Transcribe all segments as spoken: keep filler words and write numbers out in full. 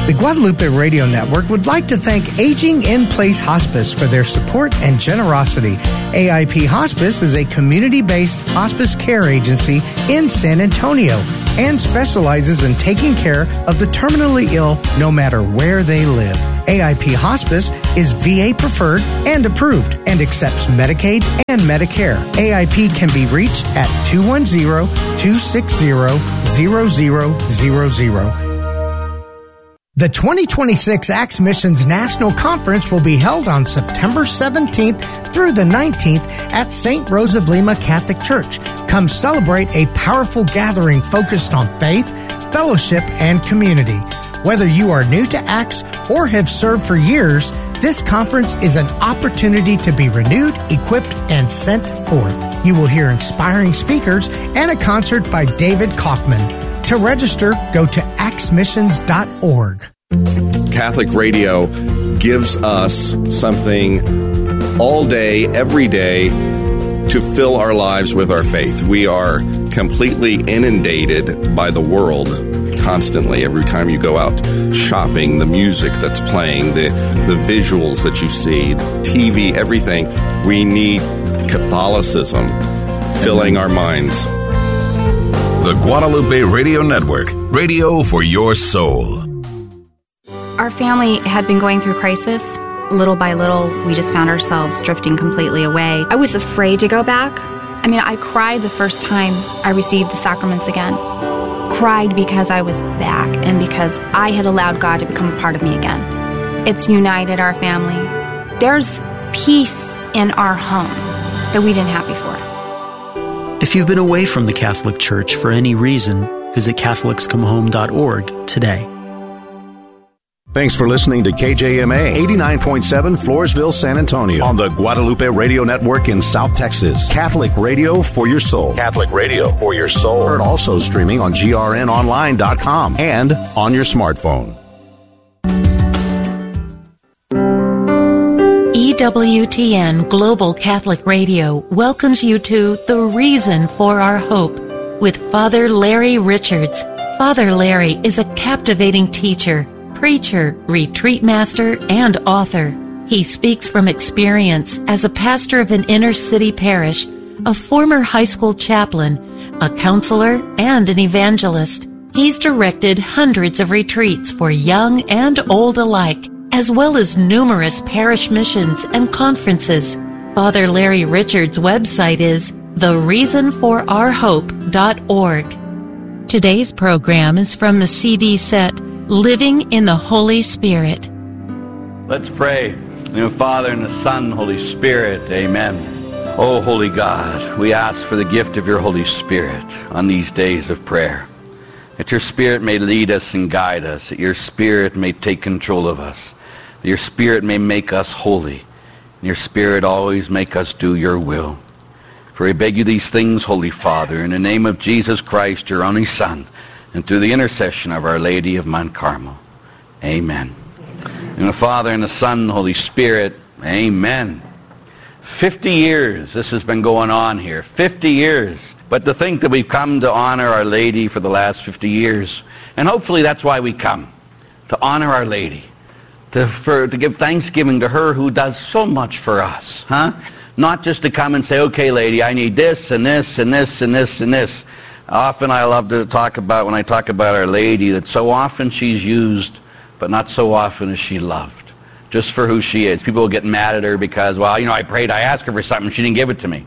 The Guadalupe Radio Network would like to thank Aging in Place Hospice for their support and generosity. A I P Hospice is a community-based hospice care agency in San Antonio and specializes in taking care of the terminally ill no matter where they live. A I P Hospice is V A preferred and approved and accepts Medicaid and Medicare. A I P can be reached at two one zero, two six zero, zero zero zero zero. The twenty twenty-six Acts Missions National Conference will be held on September seventeenth through the nineteenth at Saint Rose of Lima Catholic Church. Come celebrate a powerful gathering focused on faith, fellowship, and community. Whether you are new to Acts or have served for years, this conference is an opportunity to be renewed, equipped, and sent forth. You will hear inspiring speakers and a concert by David Kaufman. To register, go to acts missions dot org. Catholic Radio gives us something all day, every day, to fill our lives with our faith. We are completely inundated by the world constantly. Every time you go out shopping, the music that's playing, the, the visuals that you see, the T V, everything. We need Catholicism filling our minds. The Guadalupe Radio Network, radio for your soul. Our family had been going through crisis. Little by little, we just found ourselves drifting completely away. I was afraid to go back. I mean, I cried the first time I received the sacraments again. Cried because I was back and because I had allowed God to become a part of me again. It's united our family. There's peace in our home that we didn't have before. If you've been away from the Catholic Church for any reason, visit Catholics Come Home dot org today. Thanks for listening to K J M A eighty-nine point seven Floresville, San Antonio on the Guadalupe Radio Network in South Texas. Catholic radio for your soul. Catholic radio for your soul. Heard also streaming on G R N online dot com and on your smartphone. E W T N Global Catholic Radio welcomes you to The Reason for Our Hope with Father Larry Richards. Father Larry is a captivating teacher, preacher, retreat master, and author. He speaks from experience as a pastor of an inner-city parish, a former high school chaplain, a counselor, and an evangelist. He's directed hundreds of retreats for young and old alike, as well as numerous parish missions and conferences. Father Larry Richards' website is the reason for our hope dot org. Today's program is from the C D set Living in the Holy Spirit. Let's pray. In the name of the Father, and the Son, and Holy Spirit. Amen. Oh, Holy God, we ask for the gift of your Holy Spirit on these days of prayer. That your Spirit may lead us and guide us. That your Spirit may take control of us. That your Spirit may make us holy. And your Spirit always make us do your will. For we beg you these things, Holy Father, in the name of Jesus Christ, your only Son, and through the intercession of Our Lady of Mount Carmel. Amen. In the Father, and the Son, and the Holy Spirit. Amen. Fifty years this has been going on here. Fifty years. But to think that we've come to honor Our Lady for the last fifty years. And hopefully that's why we come. To honor Our Lady. To, for, to give thanksgiving to her who does so much for us. Huh? Not just to come and say, okay, lady, I need this and this and this and this and this. Often I love to talk about, when I talk about Our Lady, that so often she's used, but not so often is she loved. Just for who she is. People will get mad at her because, well, you know, I prayed, I asked her for something, she didn't give it to me.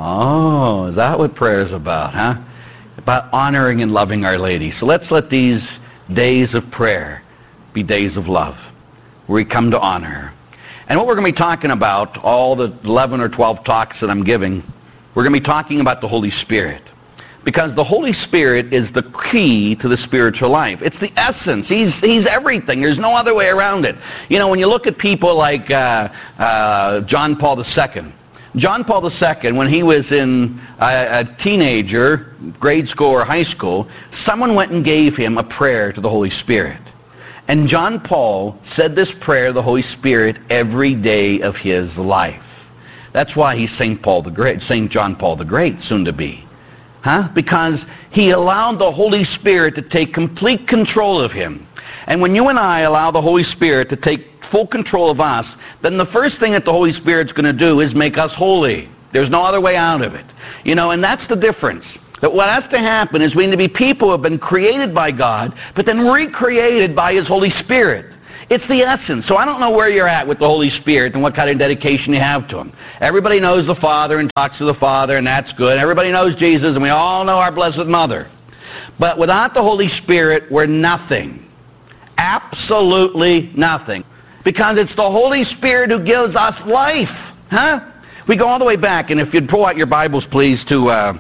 Oh, is that what prayer is about, huh? About honoring and loving Our Lady. So let's let these days of prayer be days of love, where we come to honor her. And what we're going to be talking about, all the eleven or twelve talks that I'm giving, we're going to be talking about the Holy Spirit. Because the Holy Spirit is the key to the spiritual life. It's the essence. He's, he's everything. There's no other way around it. You know, when you look at people like uh, uh, John Paul the Second. John Paul the Second, when he was in a, a teenager, grade school or high school, someone went and gave him a prayer to the Holy Spirit. And John Paul said this prayer to the Holy Spirit every day of his life. That's why he's Saint Paul the Great, Saint John Paul the Great, soon to be. Huh? Because he allowed the Holy Spirit to take complete control of him. And when you and I allow the Holy Spirit to take full control of us, then the first thing that the Holy Spirit's going to do is make us holy. There's no other way out of it. You know, and that's the difference. That what has to happen is we need to be people who have been created by God, but then recreated by his Holy Spirit. It's the essence. So I don't know where you're at with the Holy Spirit and what kind of dedication you have to him. Everybody knows the Father and talks to the Father, and that's good. Everybody knows Jesus, and we all know our Blessed Mother. But without the Holy Spirit, we're nothing. Absolutely nothing. Because it's the Holy Spirit who gives us life. Huh? We go all the way back, and if you'd pull out your Bibles, please, to... Uh...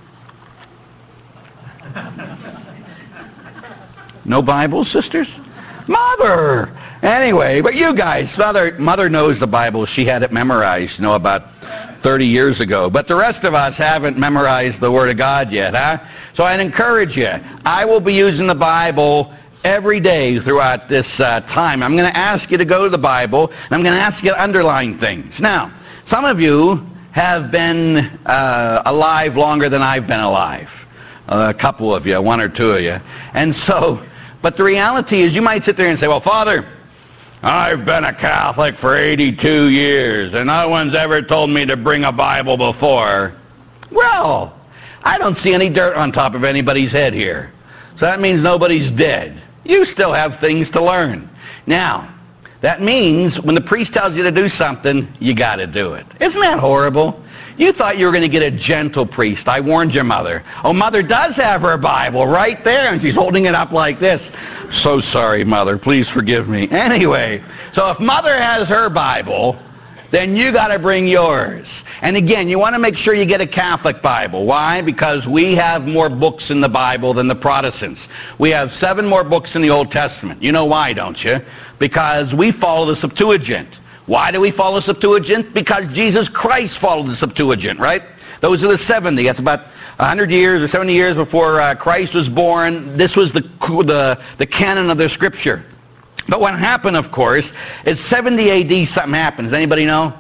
No Bibles, sisters? Mother! Anyway, but you guys, Mother, Mother knows the Bible. She had it memorized, you know, about thirty years ago. But the rest of us haven't memorized the Word of God yet, huh? So I'd encourage you. I will be using the Bible every day throughout this uh, time. I'm going to ask you to go to the Bible, and I'm going to ask you to underline things. Now, some of you have been uh, alive longer than I've been alive. Uh, a couple of you, one or two of you. And so, but the reality is you might sit there and say, well, Father, I've been a Catholic for eighty-two years, and no one's ever told me to bring a Bible before. Well, I don't see any dirt on top of anybody's head here. So that means nobody's dead. You still have things to learn. Now, that means when the priest tells you to do something, you got to do it. Isn't that horrible? You thought you were going to get a gentle priest. I warned your mother. Oh, Mother does have her Bible right there, and she's holding it up like this. So sorry, Mother. Please forgive me. Anyway, so if Mother has her Bible, then you got to bring yours. And again, you want to make sure you get a Catholic Bible. Why? Because we have more books in the Bible than the Protestants. We have seven more books in the Old Testament. You know why, don't you? Because we follow the Septuagint. Why do we follow Septuagint? Because Jesus Christ followed the Septuagint, right? Those are the seventy. That's about one hundred years or seventy years before uh, Christ was born. This was the, the, the canon of their Scripture. But what happened, of course, is seventy A D something happened. Does anybody know?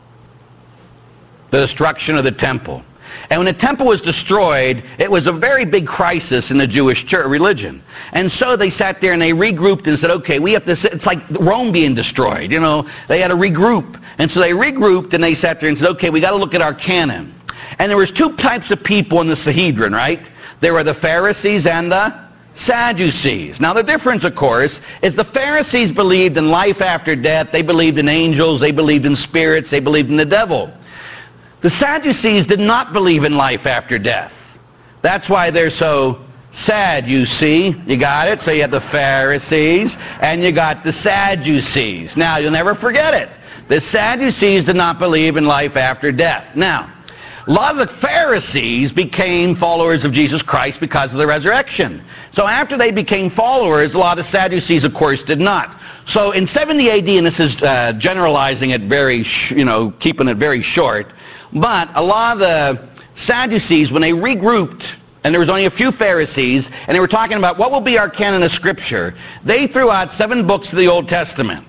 The destruction of the temple. And when the temple was destroyed, it was a very big crisis in the Jewish church religion. And so they sat there and they regrouped and said, okay, we have to, it's like Rome being destroyed, you know. They had to regroup. And so they regrouped and they sat there and said, okay, we got to look at our canon. And there was two types of people in the Sanhedrin, right? There were the Pharisees and the Sadducees. Now the difference, of course, is the Pharisees believed in life after death. They believed in angels. They believed in spirits. They believed in the devil. The Sadducees did not believe in life after death. That's why they're so sad, you see. You got it? So you have the Pharisees and you got the Sadducees. Now, you'll never forget it. The Sadducees did not believe in life after death. Now, a lot of the Pharisees became followers of Jesus Christ because of the resurrection. So after they became followers, a lot of Sadducees, of course, did not. So in seventy A D, and this is uh, generalizing it very, sh- you know, keeping it very short, but a lot of the Sadducees, when they regrouped, and there was only a few Pharisees, and they were talking about what will be our canon of Scripture, they threw out seven books of the Old Testament,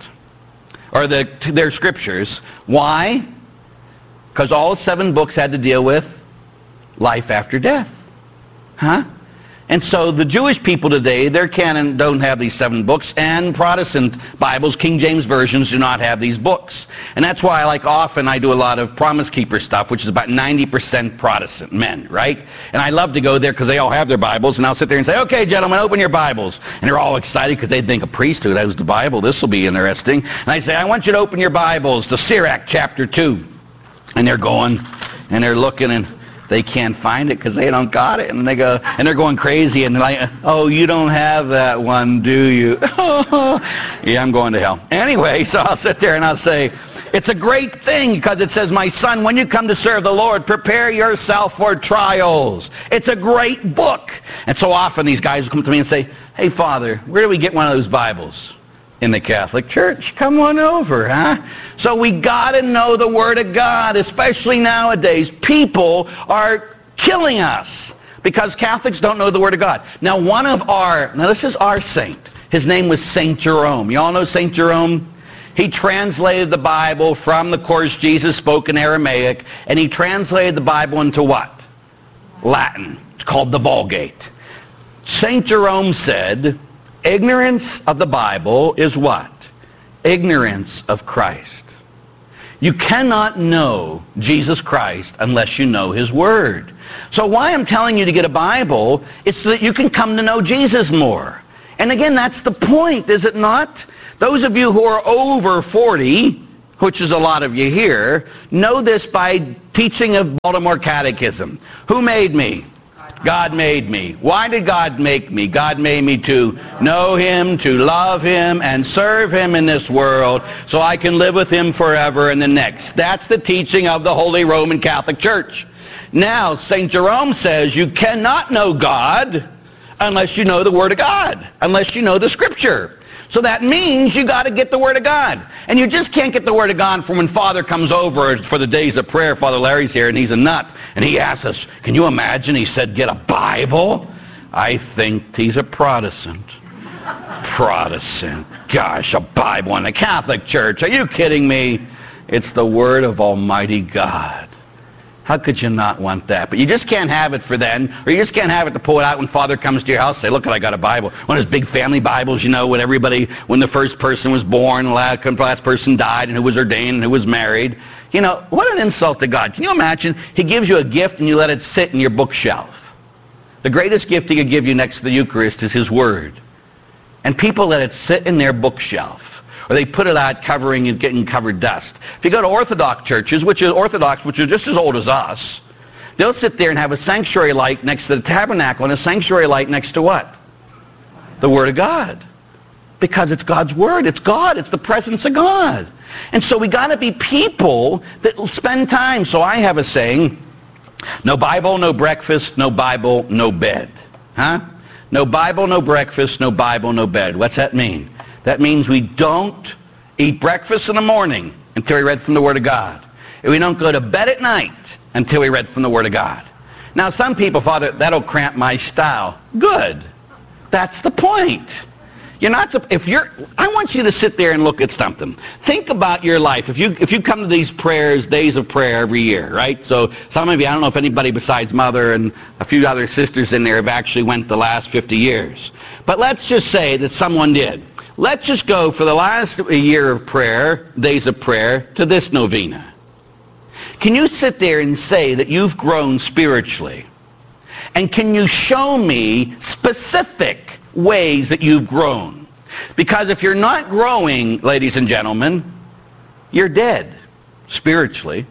or the, their Scriptures. Why? Because all seven books had to deal with life after death. Huh? And so the Jewish people today, their canon don't have these seven books, and Protestant Bibles, King James versions, do not have these books. And that's why, like often, I do a lot of Promise Keeper stuff, which is about ninety percent Protestant men, right? And I love to go there because they all have their Bibles, and I'll sit there and say, okay, gentlemen, open your Bibles. And they're all excited because they think a priesthood has the Bible. This will be interesting. And I say, I want you to open your Bibles to Sirach chapter two. And they're going, and they're looking, and they can't find it because they don't got it. And they go, and they're going crazy, and they're like, oh, you don't have that one, do you? Yeah, I'm going to hell. Anyway, so I'll sit there and I'll say, it's a great thing because it says, my son, when you come to serve the Lord, prepare yourself for trials. It's a great book. And so often these guys will come to me and say, hey, Father, where do we get one of those Bibles? In the Catholic Church. Come on over, huh? So we got to know the Word of God, especially nowadays. People are killing us because Catholics don't know the Word of God. Now, one of our, now this is our saint. His name was Saint Jerome. You all know Saint Jerome? He translated the Bible from the course Jesus spoke in Aramaic, and he translated the Bible into what? Latin. It's called the Vulgate. Saint Jerome said, ignorance of the Bible is what? Ignorance of Christ. You cannot know Jesus Christ unless you know his word. So why I'm telling you to get a Bible, it's so that you can come to know Jesus more. And again, that's the point, is it not? Those of you who are over forty, which is a lot of you here, know this by teaching of Baltimore Catechism. Who made me? God made me. Why did God make me? God made me to know him, to love him, and serve him in this world so I can live with him forever in the next. That's the teaching of the Holy Roman Catholic Church. Now, Saint Jerome says you cannot know God unless you know the Word of God, unless you know the Scripture. So that means you got to get the Word of God. And you just can't get the Word of God from when Father comes over for the days of prayer. Father Larry's here, and he's a nut. And he asks us, can you imagine? He said, get a Bible? I think he's a Protestant. Protestant. Gosh, a Bible in the Catholic Church. Are you kidding me? It's the Word of Almighty God. How could you not want that? But you just can't have it for then, or you just can't have it to pull it out when Father comes to your house. Say, look, I got a Bible. One of those big family Bibles, you know, when everybody, when the first person was born, the last, the last person died, and who was ordained, and who was married. You know, what an insult to God. Can you imagine? He gives you a gift, and you let it sit in your bookshelf. The greatest gift he could give you next to the Eucharist is his Word. And people let it sit in their bookshelf. Or they put it out covering and getting covered dust. If you go to Orthodox churches, which are Orthodox, which are just as old as us, they'll sit there and have a sanctuary light next to the tabernacle and a sanctuary light next to what? The Word of God. Because it's God's Word. It's God. It's the presence of God. And so we got to be people that will spend time. So I have a saying, no Bible, no breakfast, no Bible, no bed. Huh? No Bible, no breakfast, no Bible, no bed. What's that mean? That means we don't eat breakfast in the morning until we read from the Word of God. And we don't go to bed at night until we read from the Word of God. Now, some people, Father, that'll cramp my style. Good. That's the point. You're not, if you're, I want you to sit there and look at something. Think about your life. If you, if you come to these prayers, days of prayer every year, right? So some of you, I don't know if anybody besides Mother and a few other sisters in there have actually went the last fifty years. But let's just say that someone did. Let's just go for the last year of prayer, days of prayer, to this novena. Can you sit there and say that you've grown spiritually? And can you show me specific ways that you've grown? Because if you're not growing, ladies and gentlemen, you're dead spiritually.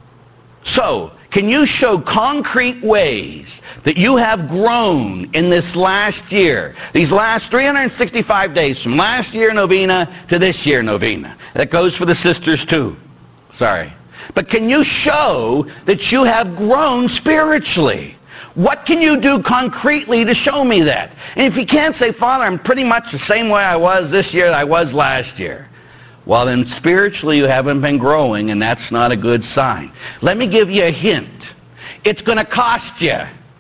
So, can you show concrete ways that you have grown in this last year? These last three hundred sixty-five days, from last year novena to this year novena. That goes for the sisters too. Sorry. But can you show that you have grown spiritually? What can you do concretely to show me that? And if you can't say, Father, I'm pretty much the same way I was this year that I was last year. Well, then spiritually you haven't been growing, and that's not a good sign. Let me give you a hint. It's going to cost you.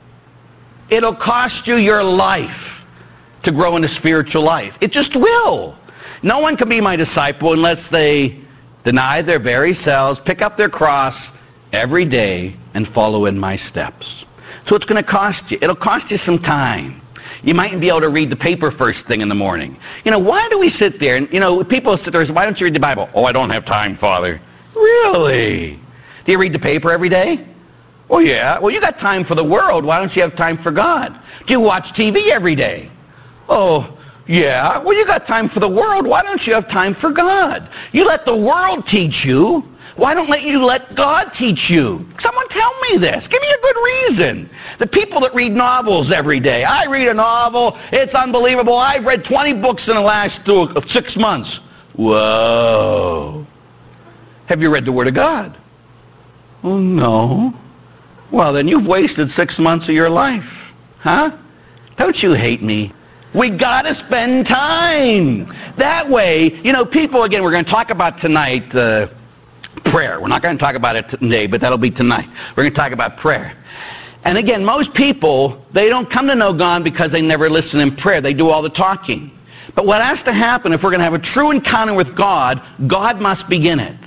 It'll cost you your life to grow in a spiritual life. It just will. No one can be my disciple unless they deny their very selves, pick up their cross every day, and follow in my steps. So it's going to cost you. It'll cost you some time. You mightn't be able to read the paper first thing in the morning. You know, why do we sit there? And, you know, people sit there and say, why don't you read the Bible? Oh, I don't have time, Father. Really? Do you read the paper every day? Oh, yeah. Well, you got time for the world. Why don't you have time for God? Do you watch T V every day? Oh, yeah. Well, you got time for the world. Why don't you have time for God? You let the world teach you. Why don't let you let God teach you? Someone tell me this. Give me a good reason. The people that read novels every day. I read a novel. It's unbelievable. I've read twenty books in the last six months. Whoa. Have you read the Word of God? Oh, no. Well, then you've wasted six months of your life. Huh? Don't you hate me? We got to spend time. That way, you know, people, again, we're going to talk about tonight, uh, prayer. We're not going to talk about it today, but that'll be tonight. We're going to talk about prayer. And again, most people, they don't come to know God because they never listen in prayer. They do all the talking. But what has to happen if we're going to have a true encounter with God, God must begin it.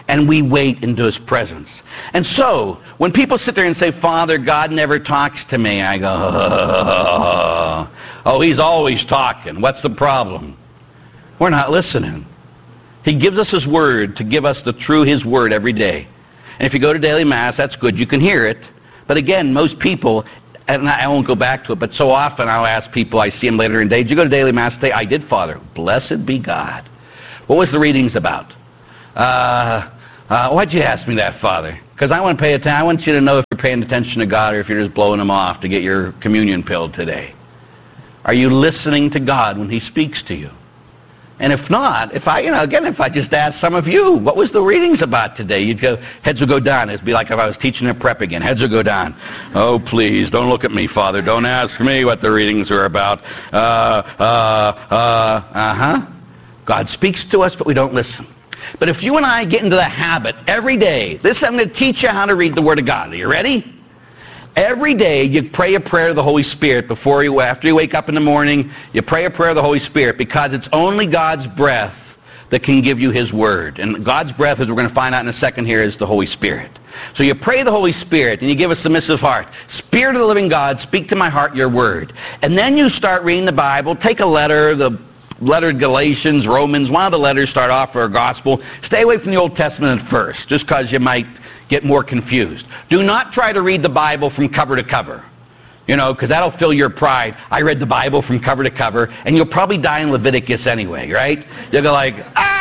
And we wait into his presence. And so, when people sit there and say, Father, God never talks to me, I go, oh, oh, he's always talking. What's the problem? We're not listening. He gives us his word to give us the true his word every day. And if you go to daily mass, that's good. You can hear it. But again, most people, and I won't go back to it, but so often I'll ask people, I see them later in the day, did you go to daily mass today? I did, Father. Blessed be God. What was the readings about? Uh... Uh, why'd you ask me that, Father? Because I want to pay attention. I want you to know if you're paying attention to God or if you're just blowing him off to get your communion pill today. Are you listening to God when he speaks to you? And if not, if I, you know, again, if I just asked some of you, what was the readings about today? You'd go, heads would go down. It'd be like if I was teaching a prep again. Heads would go down. Oh, please, don't look at me, Father. Don't ask me what the readings are about. Uh, uh, uh, uh-huh. God speaks to us, but we don't listen. But if you and I get into the habit every day, this I'm going to teach you how to read the Word of God. Are you ready? Every day you pray a prayer to the Holy Spirit before you, after you wake up in the morning, you pray a prayer to the Holy Spirit because it's only God's breath that can give you his Word. And God's breath, as we're going to find out in a second here, is the Holy Spirit. So you pray the Holy Spirit and you give a submissive heart. Spirit of the living God, speak to my heart your word. And then you start reading the Bible. Take a letter, the letter to Galatians, Romans, one of the letters start off for a gospel. Stay away from the Old Testament at first, just because you might get more confused. Do not try to read the Bible from cover to cover, you know, because that'll fill your pride. I read the Bible from cover to cover, and you'll probably die in Leviticus anyway, right? You'll go like,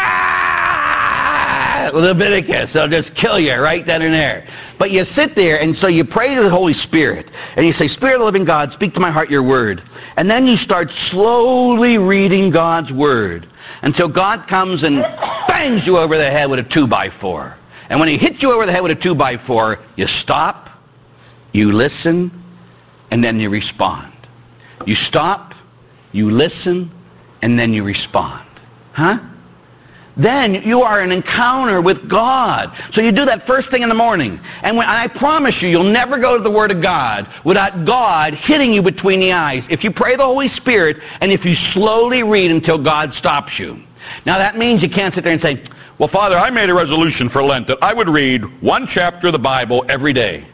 ah, Leviticus. It'll just kill you right then and there. But you sit there, and so you pray to the Holy Spirit, and you say, Spirit of the living God, speak to my heart your word. And then you start slowly reading God's word until God comes and bangs you over the head with a two by four. And when he hits you over the head with a two by four, you stop, you listen, and then you respond. You stop, you listen, and then you respond. Huh? Then you are an encounter with God. So you do that first thing in the morning. And, when, and I promise you, you'll never go to the Word of God without God hitting you between the eyes. If you pray the Holy Spirit, and if you slowly read until God stops you. Now that means you can't sit there and say, well, Father, I made a resolution for Lent that I would read one chapter of the Bible every day.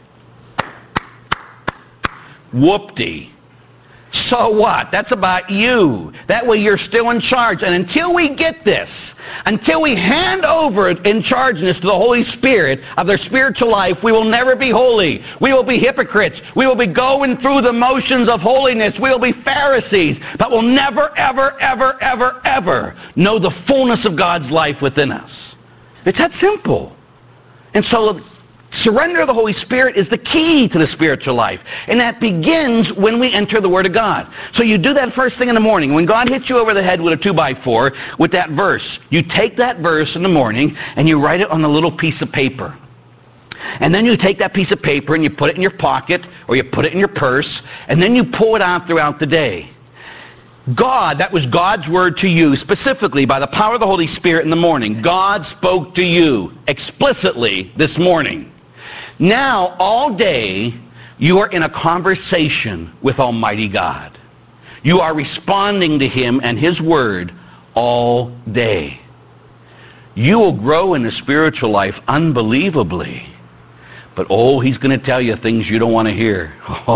Whoop-dee. So what? That's about you. That way you're still in charge. And until we get this, until we hand over in chargeness to the Holy Spirit of their spiritual life, we will never be holy. We will be hypocrites. We will be going through the motions of holiness. We will be Pharisees. But we'll never, ever, ever, ever, ever know the fullness of God's life within us. It's that simple. And so surrender to the Holy Spirit is the key to the spiritual life. And that begins when we enter the Word of God. So you do that first thing in the morning. When God hits you over the head with a two by four with that verse, you take that verse in the morning and you write it on a little piece of paper. And then you take that piece of paper and you put it in your pocket or you put it in your purse, and then you pull it out throughout the day. God, that was God's word to you specifically by the power of the Holy Spirit in the morning. God spoke to you explicitly this morning. Now, all day, you are in a conversation with Almighty God. You are responding to Him and His Word all day. You will grow in the spiritual life unbelievably. But, oh, He's going to tell you things you don't want to hear.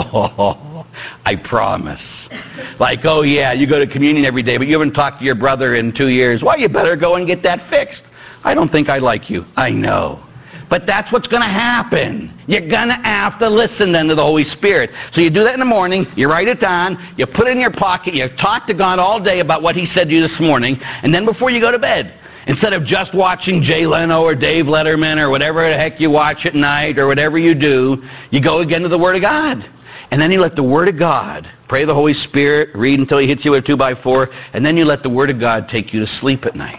I promise. Like, oh, yeah, you go to communion every day, but you haven't talked to your brother in two years. Well, you better go and get that fixed. I don't think I like you. I know. But that's what's going to happen. You're going to have to listen then to the Holy Spirit. So you do that in the morning, you write it down, you put it in your pocket, you talk to God all day about what He said to you this morning, and then before you go to bed, instead of just watching Jay Leno or Dave Letterman or whatever the heck you watch at night or whatever you do, you go again to the Word of God. And then you let the Word of God, pray the Holy Spirit, read until He hits you with a two by four, and then you let the Word of God take you to sleep at night.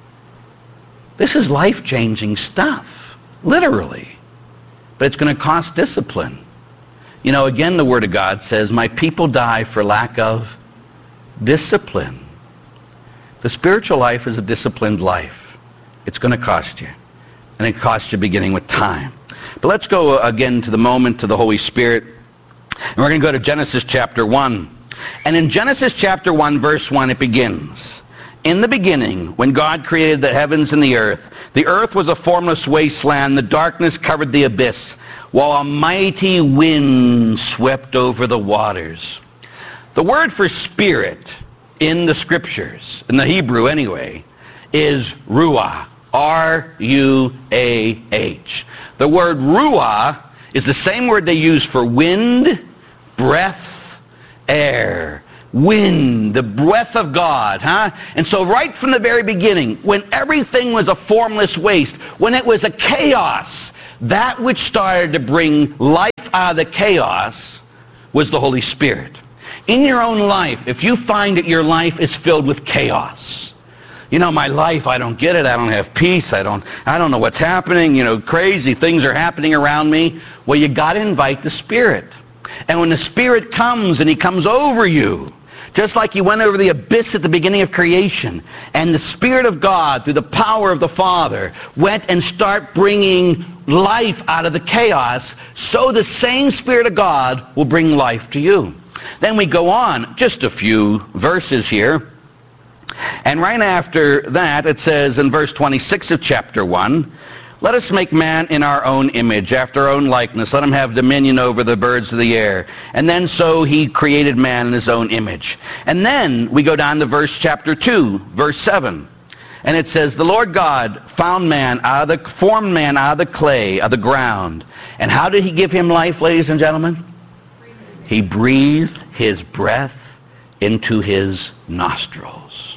This is life-changing stuff. Literally. But it's going to cost discipline. You know, again, the Word of God says, my people die for lack of discipline. The spiritual life is a disciplined life. It's going to cost you. And it costs you beginning with time. But let's go again to the moment to the Holy Spirit. And we're going to go to Genesis chapter one. And in Genesis chapter one, verse one, it begins. In the beginning, when God created the heavens and the earth, the earth was a formless wasteland. The darkness covered the abyss, while a mighty wind swept over the waters. The word for spirit in the scriptures, in the Hebrew anyway, is ruah. R U A H. The word ruah is the same word they use for wind, breath, air. Wind, the breath of God, huh? And so right from the very beginning, when everything was a formless waste, when it was a chaos, that which started to bring life out of the chaos was the Holy Spirit. In your own life, if you find that your life is filled with chaos, you know, my life, I don't get it, I don't have peace, I don't, I don't know what's happening, you know, crazy things are happening around me, well, you got to invite the Spirit. And when the Spirit comes and He comes over you, just like He went over the abyss at the beginning of creation, and the Spirit of God, through the power of the Father, went and start bringing life out of the chaos, so the same Spirit of God will bring life to you. Then we go on, just a few verses here, and right after that it says in verse twenty-six of chapter one, let us make man in our own image, after our own likeness. Let him have dominion over the birds of the air. And then so he created man in his own image. And then we go down to verse chapter two, verse seven. And it says, the Lord God found man out of the, formed man out of the clay of the ground. And how did He give him life, ladies and gentlemen? He breathed His breath into his nostrils.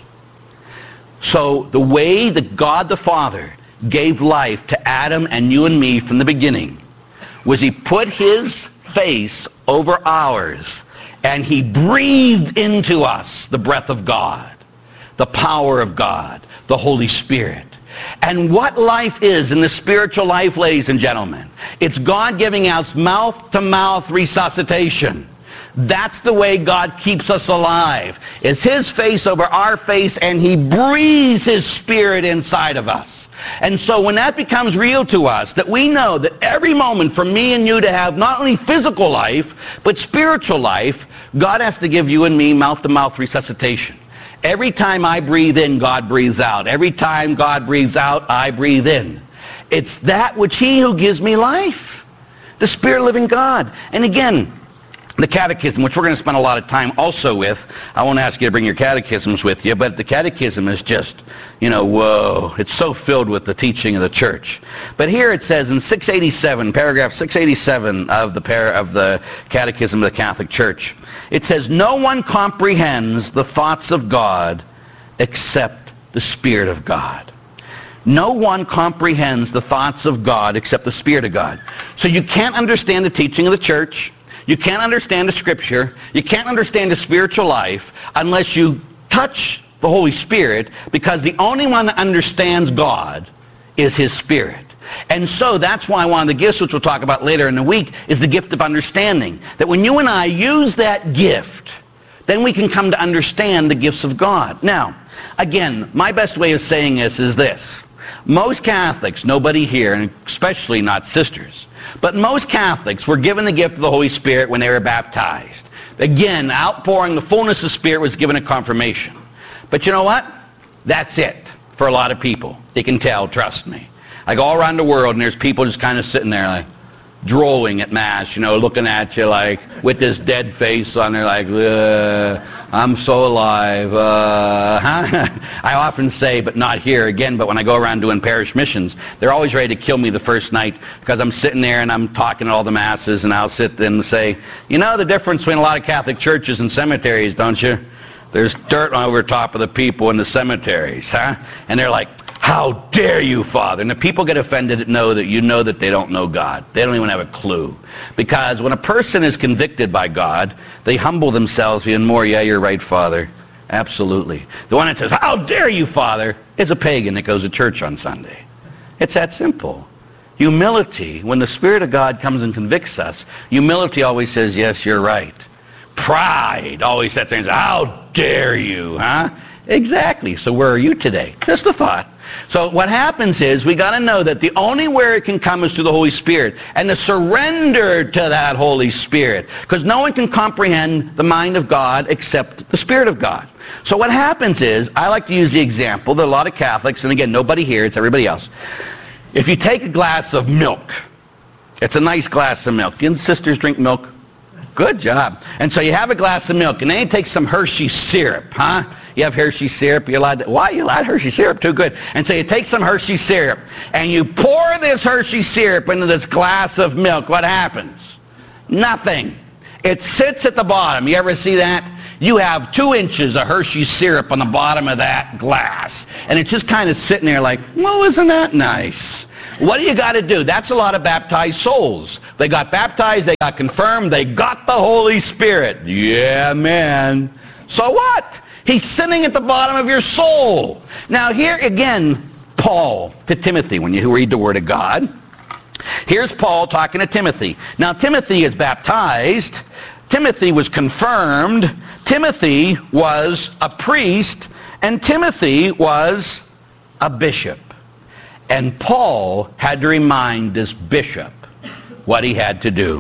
So the way that God the Father gave life to Adam and you and me from the beginning was He put His face over ours and He breathed into us the breath of God, the power of God, the Holy Spirit. And what life is in the spiritual life, ladies and gentlemen, it's God giving us mouth-to-mouth resuscitation. That's the way God keeps us alive. It's His face over our face and He breathes His Spirit inside of us. And so when that becomes real to us, that we know that every moment for me and you to have not only physical life, but spiritual life, God has to give you and me mouth-to-mouth resuscitation. Every time I breathe in, God breathes out. Every time God breathes out, I breathe in. It's that which He who gives me life, the Spirit-living God. And again, the catechism, which we're going to spend a lot of time also with. I won't ask you to bring your catechisms with you, but the catechism is just, you know, whoa. It's so filled with the teaching of the church. But here it says in six eighty-seven, paragraph six eighty-seven of the, par- of the Catechism of the Catholic Church, it says, no one comprehends the thoughts of God except the Spirit of God. No one comprehends the thoughts of God except the Spirit of God. So you can't understand the teaching of the church. You can't understand the Scripture. You can't understand the spiritual life unless you touch the Holy Spirit, because the only one that understands God is His Spirit. And so that's why one of the gifts, which we'll talk about later in the week, is the gift of understanding. That when you and I use that gift, then we can come to understand the gifts of God. Now, again, my best way of saying this is this. Most Catholics, nobody here, and especially not sisters, but most Catholics were given the gift of the Holy Spirit when they were baptized. Again, outpouring the fullness of Spirit was given at confirmation. But you know what? That's it for a lot of people. They can tell, trust me. I go all around the world and there's people just kind of sitting there like drooling at Mass, you know, looking at you like with this dead face on there like, uh, I'm so alive. Uh, huh? I often say, but not here again, but when I go around doing parish missions, they're always ready to kill me the first night because I'm sitting there and I'm talking at all the Masses, and I'll sit there and say, you know the difference between a lot of Catholic churches and cemeteries, don't you? There's dirt over top of the people in the cemeteries, huh? And they're like, how dare you, Father? And the people get offended and know that you know that they don't know God. They don't even have a clue. Because when a person is convicted by God, they humble themselves even more. Yeah, you're right, Father. Absolutely. The one that says, how dare you, Father, is a pagan that goes to church on Sunday. It's that simple. Humility, when the Spirit of God comes and convicts us, humility always says, yes, you're right. Pride always sits there and says, how dare you, huh? Exactly. So where are you today? Just a thought. So what happens is we got to know that the only way it can come is through the Holy Spirit, and to surrender to that Holy Spirit, because no one can comprehend the mind of God except the Spirit of God. So what happens is, I like to use the example that a lot of Catholics, and again, nobody here, it's everybody else. If you take a glass of milk, it's a nice glass of milk. Do you sisters drink milk? Good job. And so you have a glass of milk, and then you take some Hershey syrup, huh? You have Hershey syrup. You're allowed to, why? You allowed Hershey syrup? Too good. And so you take some Hershey syrup, and you pour this Hershey syrup into this glass of milk. What happens? Nothing. It sits at the bottom. You ever see that? You have two inches of Hershey syrup on the bottom of that glass, and it's just kind of sitting there like, well, isn't that nice? What do you got to do? That's a lot of baptized souls. They got baptized, they got confirmed, they got the Holy Spirit. Yeah, man. So what? He's sitting at the bottom of your soul. Now here again, Paul to Timothy, when you read the Word of God, here's Paul talking to Timothy. Now Timothy is baptized. Timothy was confirmed. Timothy was a priest. And Timothy was a bishop. And Paul had to remind this bishop what he had to do.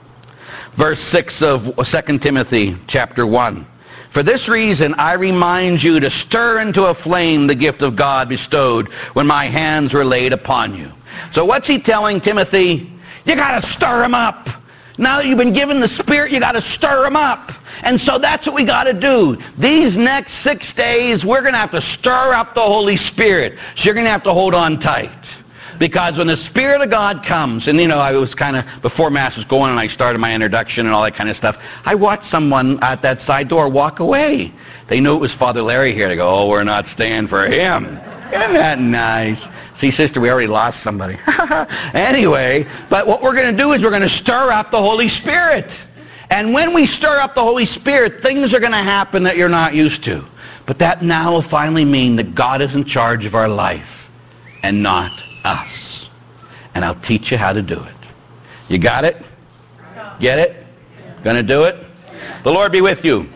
Verse six of Second Timothy chapter one. For this reason I remind you to stir into a flame the gift of God bestowed when my hands were laid upon you. So what's he telling Timothy? You got to stir him up. Now that you've been given the Spirit, you got to stir him up. And so that's what we got to do. These next six days, we're going to have to stir up the Holy Spirit. So you're going to have to hold on tight. Because when the Spirit of God comes, and you know, I was kind of, before Mass was going and I started my introduction and all that kind of stuff, I watched someone at that side door walk away. They knew it was Father Larry here. They go, oh, we're not staying for him. Isn't that nice? See, sister, we already lost somebody. Anyway, but what we're going to do is we're going to stir up the Holy Spirit. And when we stir up the Holy Spirit, things are going to happen that you're not used to. But that now will finally mean that God is in charge of our life and not us. And I'll teach you how to do it. You got it? Get it? Going to do it? The Lord be with you.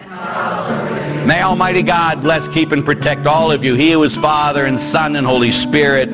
May Almighty God bless, keep, and protect all of you. He who is Father and Son and Holy Spirit.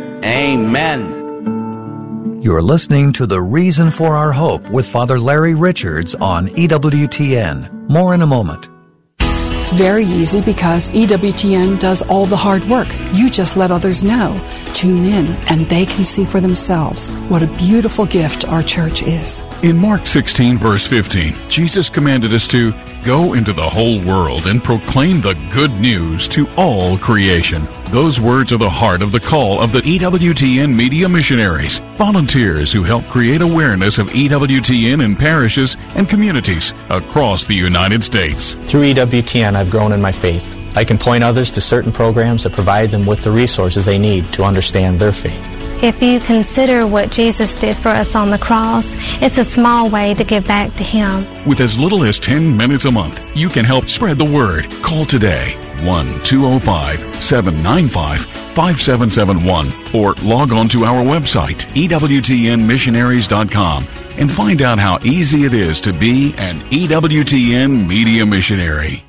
Amen. You're listening to The Reason for Our Hope with Father Larry Richards on E W T N. More in a moment. It's very easy because E W T N does all the hard work. You just let others know. Tune in and they can see for themselves what a beautiful gift our church is. In Mark sixteen, verse fifteen, Jesus commanded us to go into the whole world and proclaim the good news to all creation. Those words are the heart of the call of the E W T N Media Missionaries, volunteers who help create awareness of E W T N in parishes and communities across the United States. Through E W T N, I've grown in my faith. I can point others to certain programs that provide them with the resources they need to understand their faith. If you consider what Jesus did for us on the cross, it's a small way to give back to Him. With as little as ten minutes a month, you can help spread the word. Call today, one two zero five, seven nine five, five seven seven one, or log on to our website, E W T N missionaries dot com, and find out how easy it is to be an E W T N Media Missionary.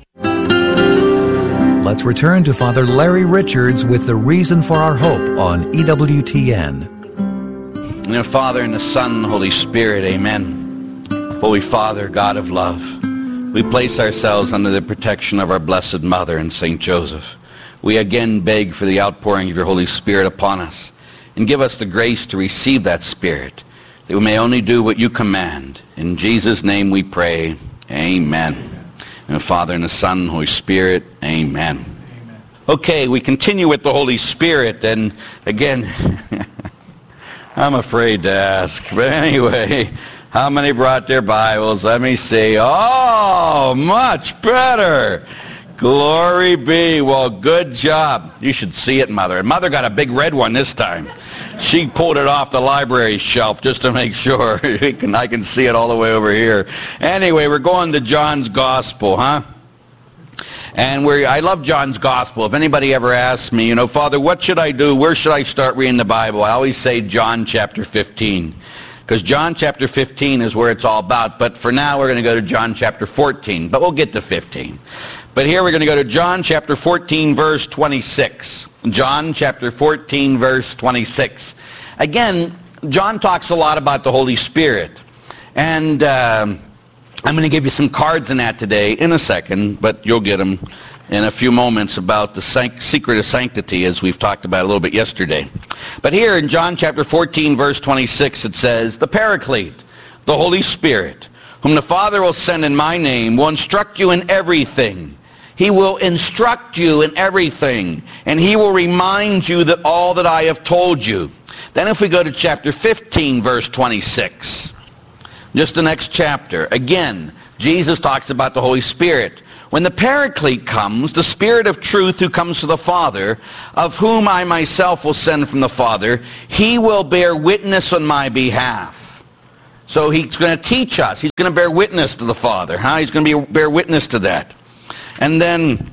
Let's return to Father Larry Richards with The Reason for Our Hope on E W T N. In the Father, and the Son, and the Holy Spirit, amen. Holy Father, God of love, we place ourselves under the protection of our Blessed Mother and Saint Joseph. We again beg for the outpouring of your Holy Spirit upon us, and give us the grace to receive that Spirit, that we may only do what you command. In Jesus' name we pray, amen. And the Father, and the Son, and the Holy Spirit, amen. Amen. Okay, we continue with the Holy Spirit, and again, I'm afraid to ask, but anyway, how many brought their Bibles? Let me see. Oh, much better. Glory be. Well, good job. You should see it, Mother. And Mother got a big red one this time. She pulled it off the library shelf just to make sure. I can see it all the way over here. Anyway, we're going to John's Gospel, huh? And we're, I love John's Gospel. If anybody ever asks me, you know, Father, what should I do? Where should I start reading the Bible? I always say John chapter fifteen. Because John chapter fifteen is where it's all about. But for now, we're going to go to John chapter fourteen. But we'll get to fifteen. But here we're going to go to John chapter fourteen, verse twenty-six. John chapter fourteen, verse twenty-six. Again, John talks a lot about the Holy Spirit. And um, I'm going to give you some cards in that today in a second, but you'll get them in a few moments about the sanct- secret of sanctity, as we've talked about a little bit yesterday. But here in John chapter fourteen, verse twenty-six, it says, "The Paraclete, the Holy Spirit, whom the Father will send in my name, will instruct you in everything." He will instruct you in everything, and he will remind you that all that I have told you. Then if we go to chapter fifteen, verse twenty-six, just the next chapter, again, Jesus talks about the Holy Spirit. "When the Paraclete comes, the Spirit of truth who comes to the Father, of whom I myself will send from the Father, he will bear witness on my behalf." So he's going to teach us. He's going to bear witness to the Father. Huh? He's going to be, bear witness to that. And then,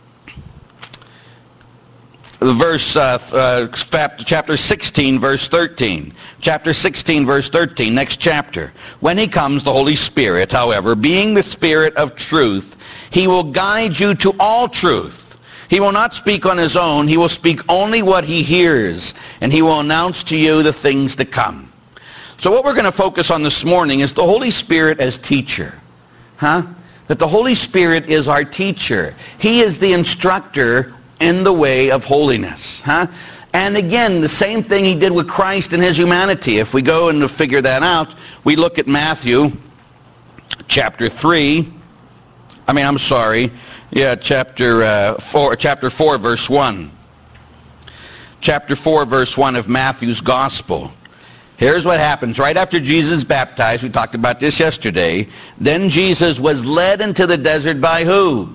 the verse, uh, uh, chapter sixteen, verse thirteen. Chapter sixteen, verse thirteen, next chapter. "When he comes, the Holy Spirit, however, being the Spirit of truth, he will guide you to all truth. He will not speak on his own. He will speak only what he hears, and he will announce to you the things to come." So what we're going to focus on this morning is the Holy Spirit as teacher. Huh? That the Holy Spirit is our teacher. He is the instructor in the way of holiness. Huh? And again, the same thing he did with Christ in his humanity. If we go and to figure that out, we look at Matthew chapter three. I mean, I'm sorry. Yeah, chapter uh, four, chapter four, verse one. Chapter four, verse one of Matthew's Gospel. Here's what happens. Right after Jesus is baptized, we talked about this yesterday, then Jesus was led into the desert by who?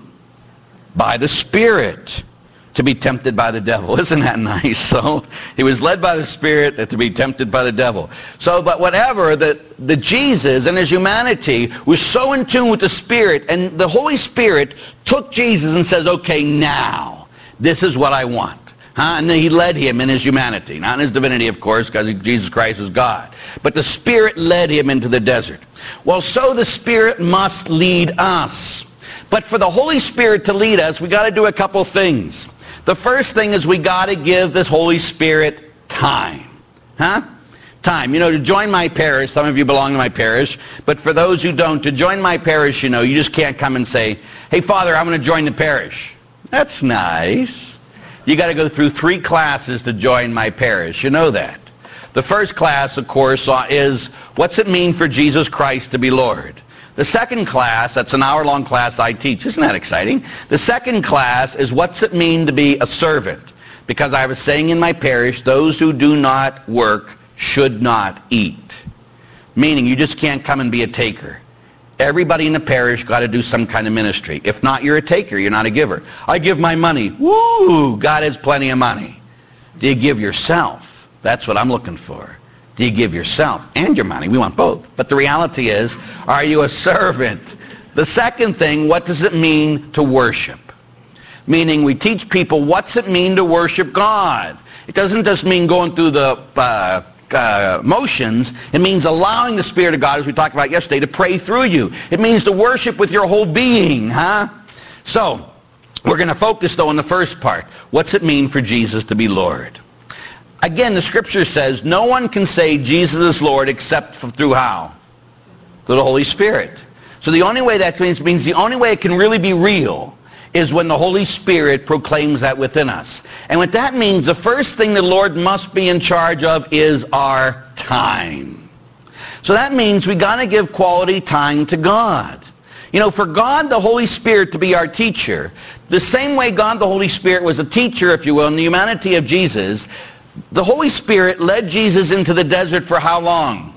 By the Spirit, to be tempted by the devil. Isn't that nice? So he was led by the Spirit to be tempted by the devil. So, but whatever, the, the Jesus and his humanity was so in tune with the Spirit, and the Holy Spirit took Jesus and says, okay, now, this is what I want. Huh? And then he led him in his humanity. Not in his divinity, of course, because Jesus Christ is God. But the Spirit led him into the desert. Well, so the Spirit must lead us. But for the Holy Spirit to lead us, we got to do a couple things. The first thing is we got to give this Holy Spirit time. Huh? Time. You know, to join my parish, some of you belong to my parish, but for those who don't, to join my parish, you know, you just can't come and say, hey, Father, I'm going to join the parish. That's nice. You got to go through three classes to join my parish. You know that. The first class, of course, is what's it mean for Jesus Christ to be Lord? The second class, that's an hour-long class I teach. Isn't that exciting? The second class is what's it mean to be a servant? Because I was saying in my parish, those who do not work should not eat. Meaning you just can't come and be a taker. Everybody in the parish got to do some kind of ministry. If not, you're a taker. You're not a giver. I give my money. Woo! God has plenty of money. Do you give yourself? That's what I'm looking for. Do you give yourself and your money? We want both. But the reality is, are you a servant? The second thing, what does it mean to worship? Meaning we teach people what's it mean to worship God. It doesn't just mean going through the uh, uh, motions. It means allowing the Spirit of God, as we talked about yesterday, to pray through you. It means to worship with your whole being. Huh? So, we're going to focus, though, on the first part. What's it mean for Jesus to be Lord? Again, the Scripture says no one can say Jesus is Lord except through how? Through the Holy Spirit. So the only way that means, means the only way it can really be real is when the Holy Spirit proclaims that within us. And what that means, the first thing the Lord must be in charge of is our time. So that means we got to give quality time to God. You know, for God, the Holy Spirit, to be our teacher, the same way God, the Holy Spirit, was a teacher, if you will, in the humanity of Jesus, the Holy Spirit led Jesus into the desert for how long?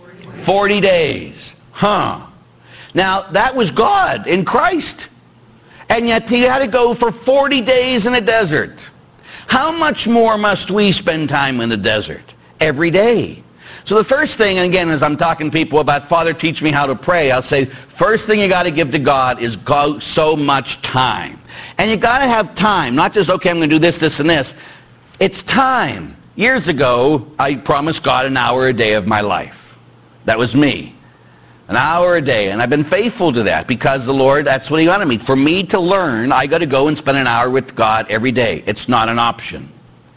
forty days. Huh. Now, that was God in Christ. And yet he had to go for forty days in the desert. How much more must we spend time in the desert? Every day. So the first thing, and again, as I'm talking to people about, Father, teach me how to pray, I'll say, first thing you got to give to God is go so much time. And you got to have time, not just, okay, I'm going to do this, this, and this. It's time. Years ago, I promised God an hour a day of my life. That was me. An hour a day. And I've been faithful to that because the Lord, that's what he wanted me. For me to learn, I got to go and spend an hour with God every day. It's not an option.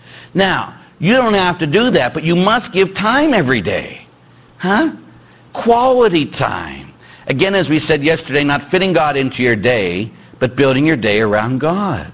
Now, you don't have to do that, but you must give time every day. Huh? Quality time. Again, as we said yesterday, not fitting God into your day, but building your day around God.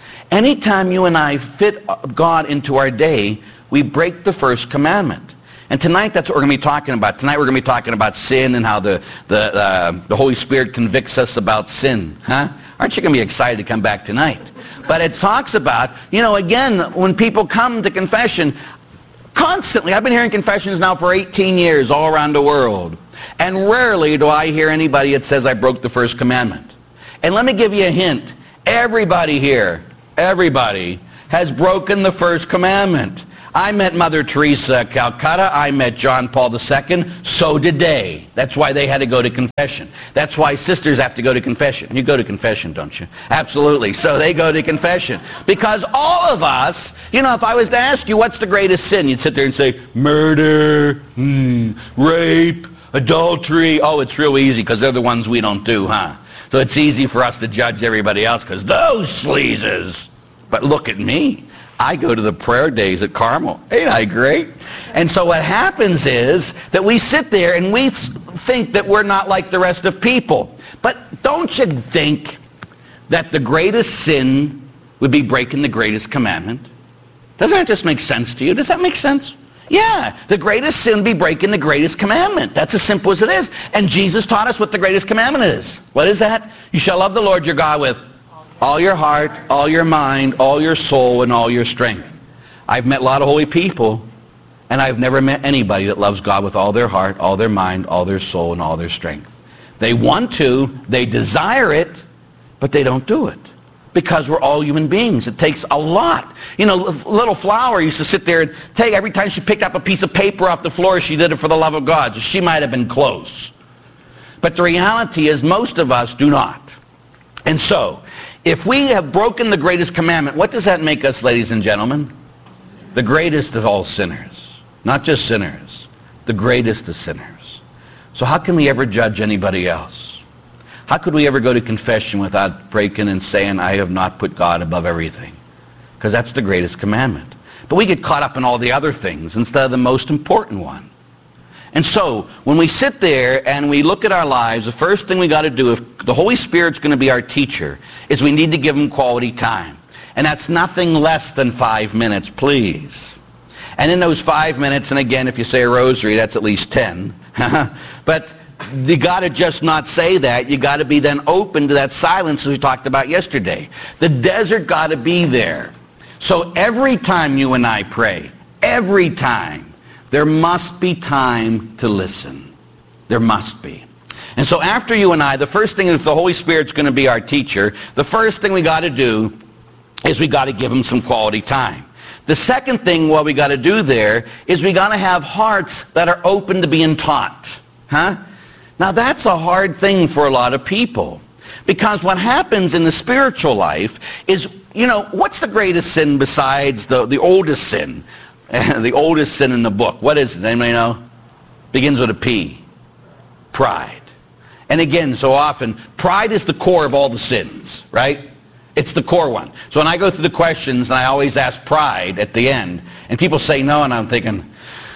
Anytime you and I fit God into our day, we break the first commandment. And tonight, that's what we're going to be talking about. Tonight, we're going to be talking about sin and how the, the, uh, the Holy Spirit convicts us about sin. Huh? Aren't you going to be excited to come back tonight? But it talks about, you know, again, when people come to confession, constantly, I've been hearing confessions now for eighteen years all around the world. And rarely do I hear anybody that says I broke the first commandment. And let me give you a hint. Everybody here, everybody, has broken the first commandment. I met Mother Teresa at Calcutta. I met John Paul the Second. So did they. That's why they had to go to confession. That's why sisters have to go to confession. You go to confession, don't you? Absolutely. So they go to confession. Because all of us, you know, if I was to ask you what's the greatest sin, you'd sit there and say, murder, hmm, rape, adultery. Oh, it's real easy because they're the ones we don't do, huh? So it's easy for us to judge everybody else because those sleazes. But look at me. I go to the prayer days at Carmel. Ain't I great? And so what happens is that we sit there and we think that we're not like the rest of people. But don't you think that the greatest sin would be breaking the greatest commandment? Doesn't that just make sense to you? Does that make sense? Yeah, the greatest sin would be breaking the greatest commandment. That's as simple as it is. And Jesus taught us what the greatest commandment is. What is that? You shall love the Lord your God with all your heart, all your mind, all your soul, and all your strength. I've met a lot of holy people, and I've never met anybody that loves God with all their heart, all their mind, all their soul, and all their strength. They want to, they desire it, but they don't do it. Because we're all human beings. It takes a lot. You know, little Flower used to sit there and take, every time she picked up a piece of paper off the floor, she did it for the love of God. So she might have been close. But the reality is most of us do not. And so, if we have broken the greatest commandment, what does that make us, ladies and gentlemen? The greatest of all sinners. Not just sinners. The greatest of sinners. So how can we ever judge anybody else? How could we ever go to confession without breaking and saying, I have not put God above everything? Because that's the greatest commandment. But we get caught up in all the other things instead of the most important one. And so, when we sit there and we look at our lives, the first thing we got to do, if the Holy Spirit's going to be our teacher, is we need to give him quality time. And that's nothing less than five minutes, please. And in those five minutes, and again, if you say a rosary, that's at least ten. But you got to just not say that. You got to be then open to that silence as we talked about yesterday. The desert got to be there. So every time you and I pray, every time, there must be time to listen. There must be. And so after you and I, the first thing, if the Holy Spirit's going to be our teacher, the first thing we got to do is we got to give him some quality time. The second thing what we got to do there is we got to have hearts that are open to being taught. Huh? Now that's a hard thing for a lot of people. Because what happens in the spiritual life is, you know, what's the greatest sin besides the, the oldest sin? The oldest sin in the book. What is it? Anybody know? Begins with a P. Pride. And again, so often, pride is the core of all the sins, right? It's the core one. So when I go through the questions, and I always ask pride at the end, and people say no, and I'm thinking,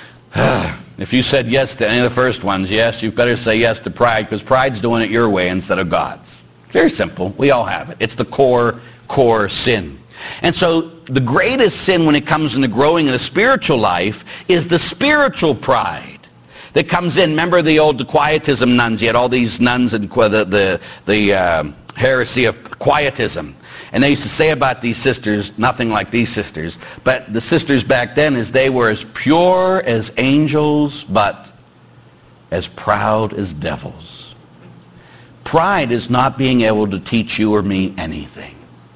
ah, if you said yes to any of the first ones, yes, you better say yes to pride, because pride's doing it your way instead of God's. Very simple. We all have it. It's the core, core sin. And so the greatest sin when it comes into growing in the spiritual life is the spiritual pride that comes in. Remember the old Quietism nuns? You had all these nuns and the, the, the uh, heresy of Quietism. And they used to say about these sisters, nothing like these sisters, but the sisters back then is they were as pure as angels, but as proud as devils. Pride is not being able to teach you or me anything.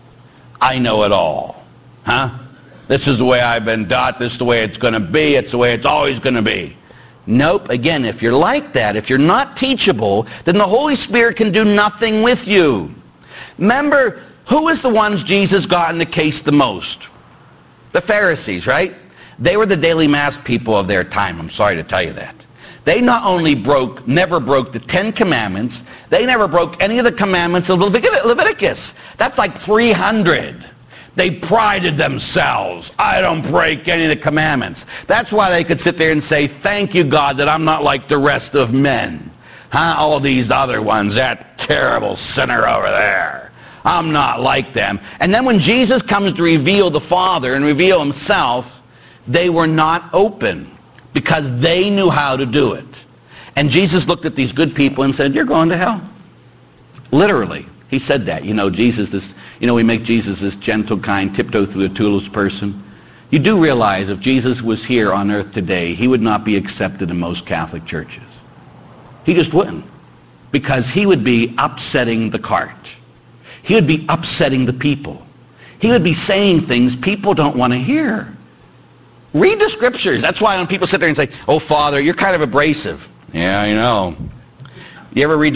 I know it all. Huh? This is the way I've been taught. This is the way it's going to be. It's the way it's always going to be. Nope. Again, if you're like that, if you're not teachable, then the Holy Spirit can do nothing with you. Remember, who was the ones Jesus got in the case the most? The Pharisees, right? They were the daily mass people of their time. I'm sorry to tell you that. They not only broke, never broke the Ten Commandments, they never broke any of the commandments of Levit- Leviticus. That's like three hundred. They prided themselves. I don't break any of the commandments. That's why they could sit there and say, thank you, God, that I'm not like the rest of men. Huh? All these other ones, that terrible sinner over there. I'm not like them. And then when Jesus comes to reveal the Father and reveal himself, they were not open because they knew how to do it. And Jesus looked at these good people and said, you're going to hell. Literally. He said that. You know, Jesus, this, you know, we make Jesus this gentle, kind, tiptoe through the tulips person. You do realize if Jesus was here on earth today, he would not be accepted in most Catholic churches. He just wouldn't. Because he would be upsetting the cart. He would be upsetting the people. He would be saying things people don't want to hear. Read the scriptures. That's why when people sit there and say, oh, Father, you're kind of abrasive. Yeah, I know. You ever read the